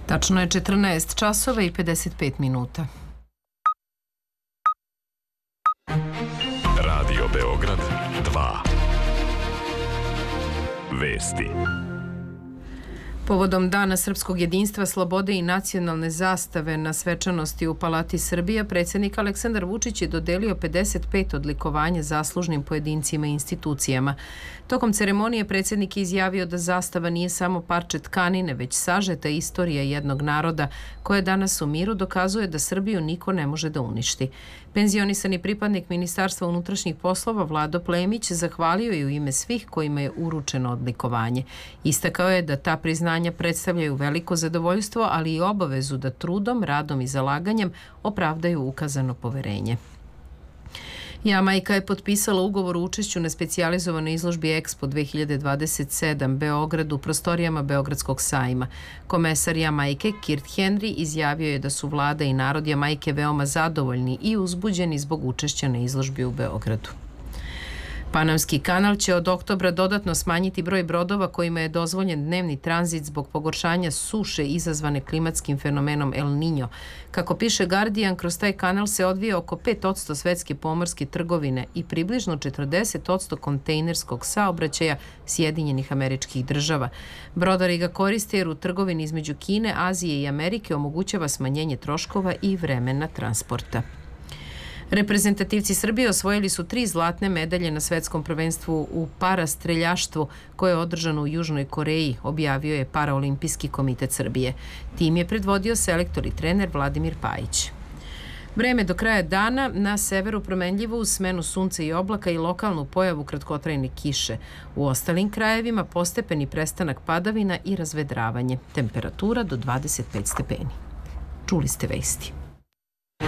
Tačno je 14 časova i 55 minuta. Radio Beograd 2. Vesti. Povodom Dana srpskog jedinstva, slobode i nacionalne zastave na svečanosti u Palati Srbija, predsjednik Aleksandar Vučić je dodelio 55 odlikovanja zaslužnim pojedincima i institucijama. Tokom ceremonije predsjednik je izjavio da zastava nije samo parče tkanine, već sažeta istorija jednog naroda koja danas u miru dokazuje da Srbiju niko ne može da uništi. Penzionisani pripadnik Ministarstva unutrašnjih poslova Vlado Plemić zahvalio je u ime svih kojima je uručeno odlikovanje. Istakao je da ta priznanja predstavljaju veliko zadovoljstvo, ali i obavezu da trudom, radom i zalaganjem opravdaju ukazano poverenje. Jamajka je potpisala ugovor o učešću na specijalizovanoj izložbi Expo 2027 Beograd u prostorijama Beogradskog sajma. Komesar Jamajke Kirt Henry izjavio je da su vlada i narod Jamajke veoma zadovoljni i uzbuđeni zbog učešća na izložbi u Beogradu. Panamski kanal će od oktobra dodatno smanjiti broj brodova kojima je dozvoljen dnevni tranzit zbog pogoršanja suše izazvane klimatskim fenomenom El Niño. Kako piše Guardian, kroz taj kanal se odvija oko 5% svetske pomorske trgovine i približno 40% kontejnerskog saobraćaja Sjedinjenih Američkih Država. Brodari ga koriste jer u trgovini između Kine, Azije i Amerike omogućava smanjenje troškova i vremena transporta. Reprezentativci Srbije osvojili su 3 zlatne medalje na svetskom prvenstvu u parastreljaštvu koje je održano u Južnoj Koreji, objavio je Paraolimpijski komitet Srbije. Tim je predvodio selektor i trener Vladimir Pajić. Vreme do kraja dana, na severu promenljivo uz smenu sunca i oblaka i lokalnu pojavu kratkotrajne kiše. U ostalim krajevima postepeni prestanak padavina i razvedravanje. Temperatura do 25 stepeni. Čuli ste vesti.